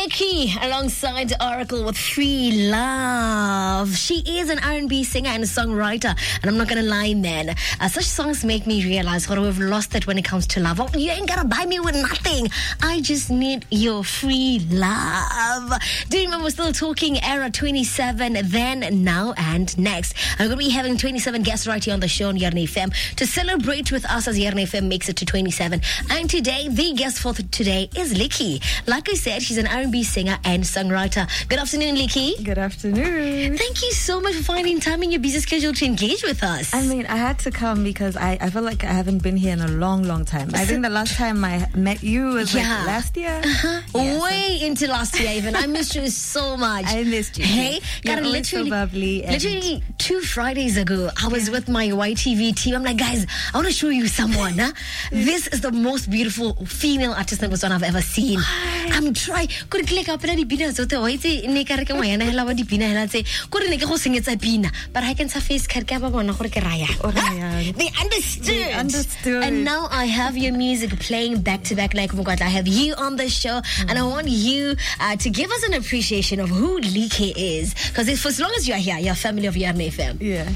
Nikki alongside Oracle with Free Love. She is an R&B singer and a songwriter, and I'm not gonna lie, man, such songs make me realize how we've lost it when it comes to love. Oh, you ain't gotta buy me with nothing. I just need your free love. Do you remember we're still talking era 27, then, now, and next? I'm gonna be having 27 guests right here on the show on Yarn FM to celebrate with us as Yarn FM makes it to 27. And today, the guest for today is Licky. Like I said, she's an R&B singer and songwriter. Good afternoon, Licky. Good afternoon. Thank you so much for finding time in your busy schedule to engage with us. I mean, I had to come because I feel like I haven't been here in a long, long time. I think the last time I met you was like last year. Yeah, way into last year even. I missed you so much. I missed you. Hey, you're always so bubbly. Literally 2 Fridays ago, I was with my YTV team. I'm like, guys, I want to show you someone. Huh? This is the most beautiful female artist that I've ever seen. I'm trying. Could click up and be so the way they make a recommend. I love the pina and say, couldn't make a sing it's a pina, but I can surface Karkaba. They understood. And now I have your music playing back to back like Mugata. I have you on the show, and I want you to give us an appreciation of who Licky is. Because for as long as you're here, you're a family of Yarn FM. Yeah.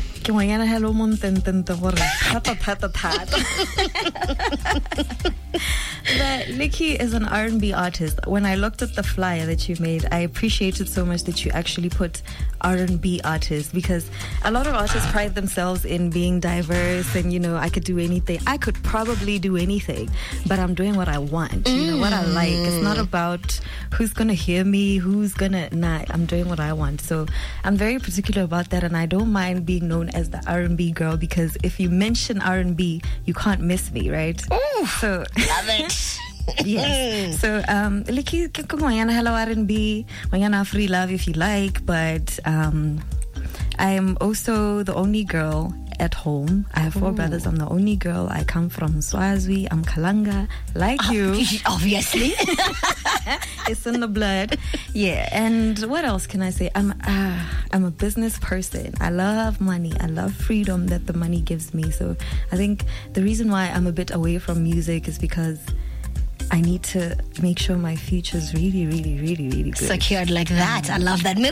But Licky is an R&B artist. When I looked at the flyer that you made, I appreciated so much that you actually put R&B artist, because a lot of artists pride themselves in being diverse and, you know, I could do anything. I could probably do anything, but I'm doing what I want, you know, what I like. It's not about who's going to hear me, I'm doing what I want. So I'm very particular about that, and I don't mind being known as the R&B girl, because if you mention R&B, you can't miss me, right? Ooh, so love it. Yes. So, Licky, hello R&B, free love if you like, but I am also the only girl at home. I have 4 brothers. I'm the only girl. I come from Swazi. I'm Kalanga, like you. Obviously. It's in the blood. Yeah. And what else can I say? I'm a business person. I love money. I love freedom that the money gives me. So I think the reason why I'm a bit away from music is because I need to make sure my future is really, really, really, really good. Secured like that. I love that.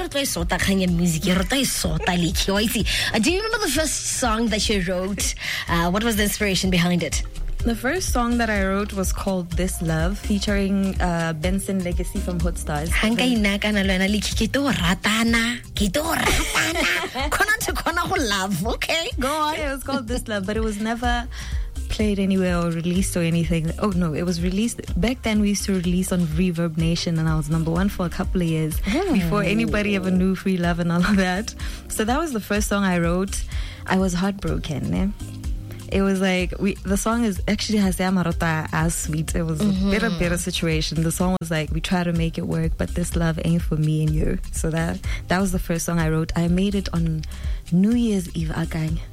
Do you remember the first song that you wrote? What was the inspiration behind it? The first song that I wrote was called This Love, featuring Benson Legacy from Hoodstars. Okay, go on. Yeah, it was called This Love, but it was never played anywhere or released or anything. Oh no, it was released back then. We used to release on Reverb Nation, and I was #1 for a couple of years before anybody ever knew Free Love and all of that. So that was the first song I wrote. I was heartbroken. It was like the song is actually has Marota as sweet. It was a bitter situation. The song was like, we try to make it work, but this love ain't for me and you. So that was the first song I wrote. I made it on New Year's Eve. Wrong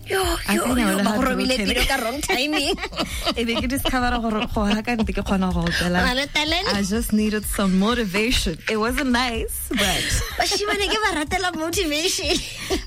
timing. I just needed some motivation. It wasn't nice, but she wanna give a motivation.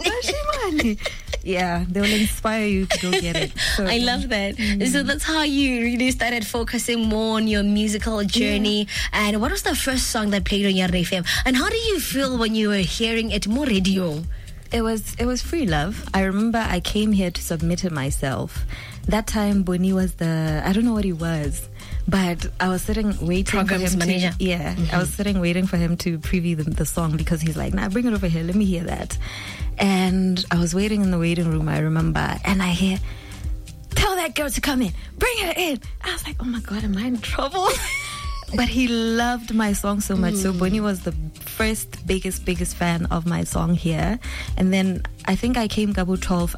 Yeah, they will inspire you to go get it. So, I love that. So that's how you really started focusing more on your musical journey. Yeah. And what was the first song that played on Yarn FM? And how do you feel when you were hearing it more radio? It was Free Love. I remember I came here to submit it myself. That time Boni was I don't know what he was, but I was sitting waiting for him manager. I was sitting waiting for him to preview the song, because he's like, nah, bring it over here, let me hear that. And I was waiting in the waiting room, I remember, and I hear, tell that girl to come in, bring her in. I was like, oh my God, am I in trouble? But he loved my song so much. So Boni was the first biggest fan of my song here. And then I think I came Gabo 12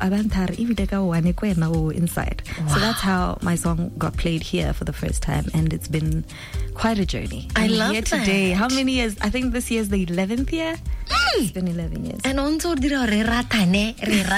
inside. Wow. So that's how my song got played here for the first time, and it's been quite a journey. I love here that. Today. How many years? I think this year is the 11th year. It's been 11 years. And also I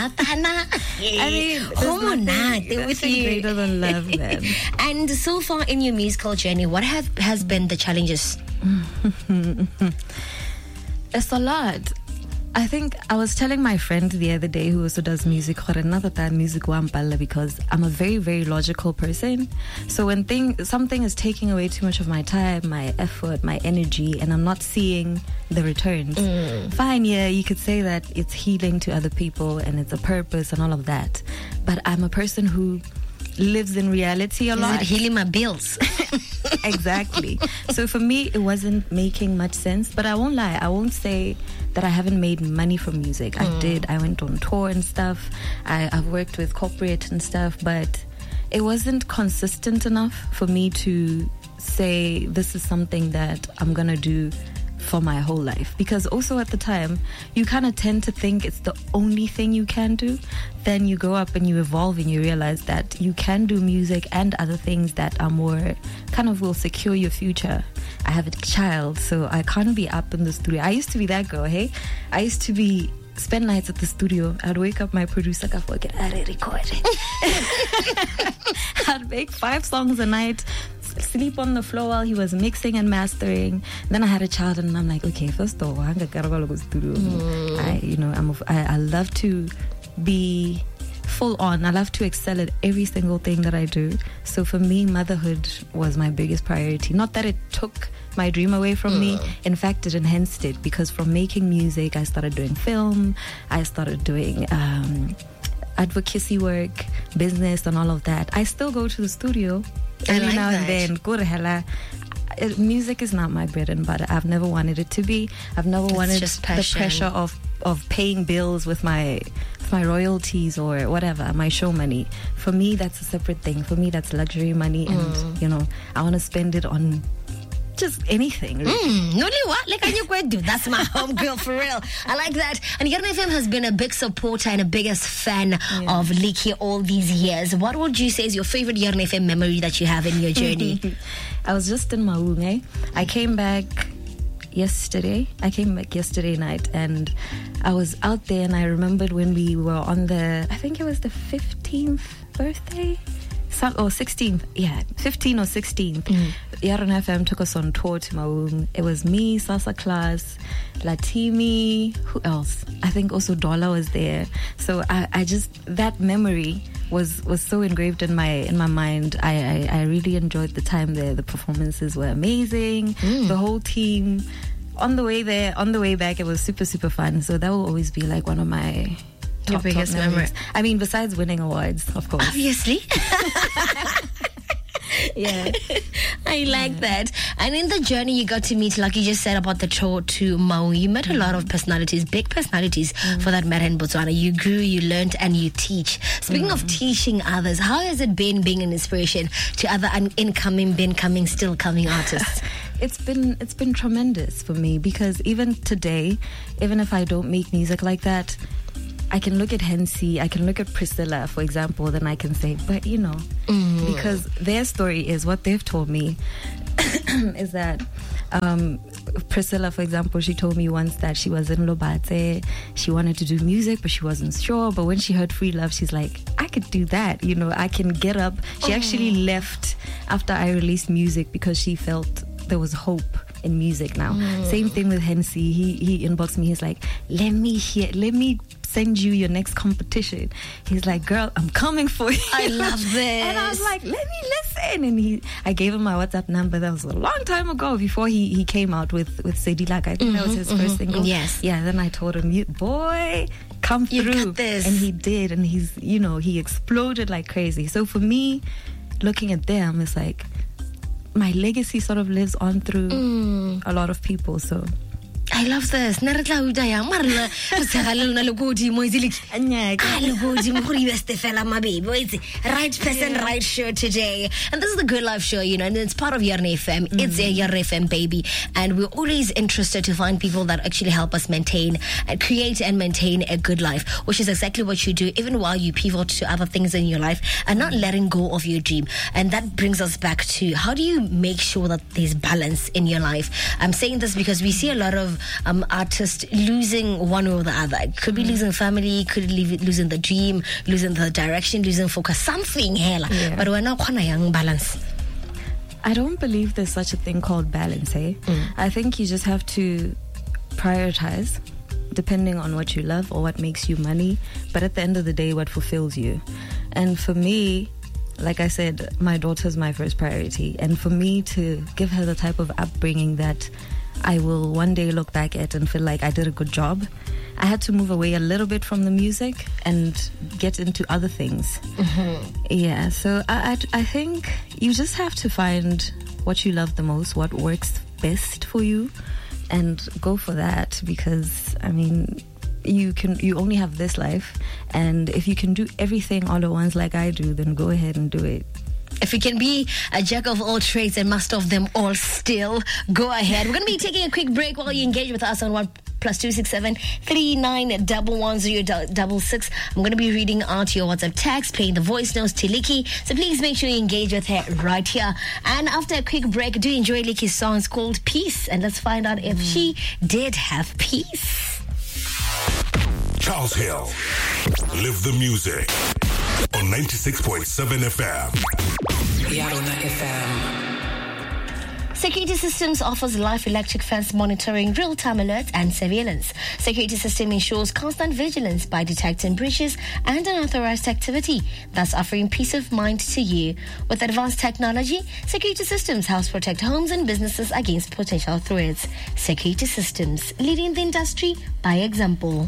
mean, nothing greater than love, man. And so far in your musical journey, what has been the challenges? It's a lot. I think I was telling my friend the other day who also does music, because I'm a very, very logical person. So when something is taking away too much of my time, my effort, my energy, and I'm not seeing the returns, fine, yeah, you could say that it's healing to other people and it's a purpose and all of that. But I'm a person who lives in reality a lot. Is it healing my bills? Exactly. So for me, it wasn't making much sense. But I won't lie. I won't say that I haven't made money from music. I did. I went on tour and stuff. I've worked with corporate and stuff. But it wasn't consistent enough for me to say this is something that I'm going to do for my whole life. Because also at the time, you kind of tend to think it's the only thing you can do. Then you grow up and you evolve and you realize that you can do music and other things that are more kind of will secure your future. I have a child, so I can't be up in the studio. I used to be that girl, hey? I used to spend nights at the studio. I'd wake up my producer, I'd record. I'd make 5 songs a night, sleep on the floor while he was mixing and mastering. Then I had a child and I'm like, okay, first of all, I'm going to go to the studio. I love to be full on. I love to excel at every single thing that I do. So for me, motherhood was my biggest priority. Not that it took my dream away from me. In fact, it enhanced it, because from making music, I started doing film, I started doing advocacy work, business, and all of that. I still go to the studio every now and then. Music is not my bread and butter. I've never wanted it to be. I've never wanted the pressure of paying bills with my royalties or whatever, my show money. For me, that's a separate thing. For me, that's luxury money, and I want to spend it on just anything. That's my home girl for real. I like that. And Yarn FM has been a big supporter and a biggest fan of Leaky all these years. What would you say is your favorite Yarn FM memory that you have in your journey? I was just in Maung. I came back yesterday night, and I was out there, and I remembered when we were on I think it was the 15th birthday, or 16th, 15 or 16th. Yarn FM took us on tour to Maung. It was me, Salsa Class, Latimi, who else? I think also Dola was there. So I just, that memory was so engraved in my mind. I really enjoyed the time there. The performances were amazing. The whole team. On the way there, on the way back, it was super, super fun. So that will always be like one of my top memories. I mean, besides winning awards, of course. Obviously. Yeah. I like that. And in the journey, you got to meet, like you just said about the tour to Maui, you met a lot of personalities, big personalities for that matter in Botswana. You grew, you learned, and you teach. Speaking of teaching others, how has it been being an inspiration to other incoming, still coming artists? It's been tremendous for me, because even today, even if I don't make music like that, I can look at Hensi, I can look at Priscilla, for example, then I can say, but because their story is what they've told me is that Priscilla, for example, she told me once that she was in Lobate, she wanted to do music, but she wasn't sure. But when she heard Free Love, she's like, I could do that, I can get up. She actually left after I released music because she felt there was hope in music now. Same thing with Hensi. He inboxed me. He's like, let me send you your next competition. He's like, girl, I'm coming for you. I love this. And I was like, let me listen. And I gave him my WhatsApp number. That was a long time ago, before he came out with Sedilak. I think that was his first single. Yes. Yeah, then I told him, boy, come through. You got this. And he did. And he's, he exploded like crazy. So for me, looking at them, it's like, my legacy sort of lives on through a lot of people. So I love this. Right person, right show today. And this is the Good Life Show, and it's part of Yarn FM. It's a Yarn FM baby. And we're always interested to find people that actually help us create and maintain a good life, which is exactly what you do, even while you pivot to other things in your life and not letting go of your dream. And that brings us back to, how do you make sure that there's balance in your life? I'm saying this because we see a lot of artists losing one or the other. Could be losing family, could be losing the dream, losing the direction, losing focus, something here. But we're not quite a young balance. I don't believe there's such a thing called balance, eh? I think you just have to prioritize depending on what you love or what makes you money, but at the end of the day, what fulfills you. And for me, like I said, my daughter's my first priority. And for me to give her the type of upbringing that I will one day look back at and feel like I did a good job, I had to move away a little bit from the music and get into other things. Yeah, so I think you just have to find what you love the most, what works best for you, and go for that, because I mean, you only have this life, and if you can do everything all at once like I do, then go ahead and do it. If you can be a jack of all trades and master of them all still, go ahead. We're going to be taking a quick break while you engage with us on 1+267 391106. I'm going to be reading out your WhatsApp text, playing the voice notes to Licky. So please make sure you engage with her right here. And after a quick break, do enjoy Licky's song. It's called Peace. And let's find out if she did have peace. Charles Hill. Live the music on 96.7 FM. Yarona FM. Security Systems offers live electric fence monitoring, real-time alerts and surveillance. Security System ensures constant vigilance by detecting breaches and unauthorized activity, thus offering peace of mind to you. With advanced technology, Security Systems helps protect homes and businesses against potential threats. Security Systems, leading the industry by example.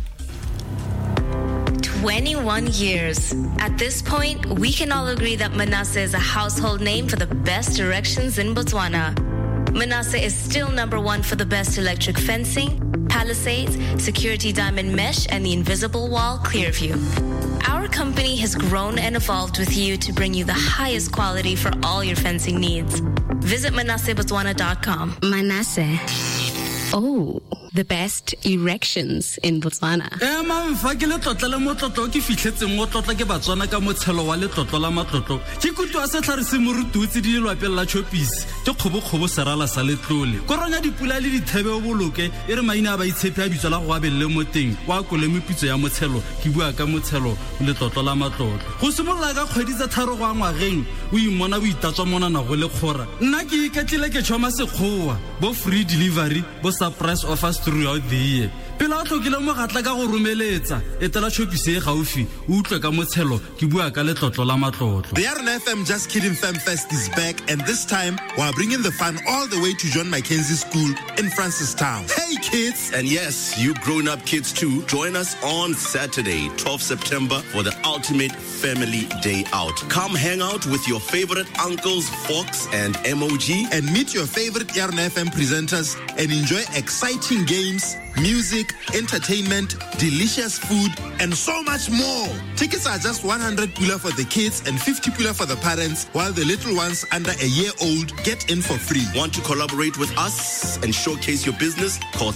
21 years. At this point, we can all agree that Manase is a household name for the best erections in Botswana. Manase is still number one for the best electric fencing, palisades, security diamond mesh, and the invisible wall Clearview. Our company has grown and evolved with you to bring you the highest quality for all your fencing needs. Visit ManaseBotswana.com. Manase. Oh, the best erections in Botswana. Fa ke le tlotla le motlotlo ke fitlhetseng mo tlotla ke Batswana ka motshelo wa le tlotlo la matlotlo ke kutu a setlhare se morututsi di lwapela la chopisi ke khobokgobo serala sa letlole koronya dipula le dithebe o boloke e re maina a ba itshepe a bitso la go abelle mo teng wa kole mepitso ya motshelo ke bua ka motshelo le tlotlo la matlotlo go simolola ka kgwedi tsa tharo go ngwageng o imona bo itatswa mona na go le khora nna ke iketlile ke tshoma sekgowa bo free delivery bo surprise offers throughout the year. Pela o tlokile mo gatla ka go romeletsa etela chopise e gaufi o utlwe ka motshelo ke bua ka letlotlo la matlotlo. The Yarona FM Just Kidding Fam Fest is back, and this time we're bringing the fun all the way to John Mackenzie School in Francistown. Hey kids! And yes, you grown-up kids too, join us on Saturday, 12 September for the ultimate family day out. Come hang out with your favorite uncles, Fox and MOG, and meet your favorite Yarona FM presenters and enjoy exciting games, music, entertainment, delicious food, and so much more. Tickets are just 100 pula for the kids and 50 pula for the parents, while the little ones under a year old get in for free. Want to collaborate with us and showcase your business? Call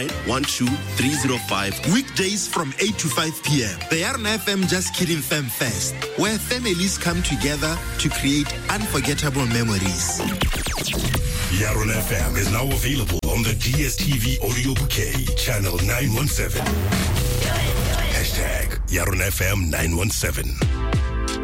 3912-305. Weekdays from 8 to 5 p.m. The Yarona FM Just Kidding Fam Fest, where families come together to create unforgettable memories. Yarona FM is now available on the DSTV audio bouquet, channel 917. Hashtag Yarona FM 917.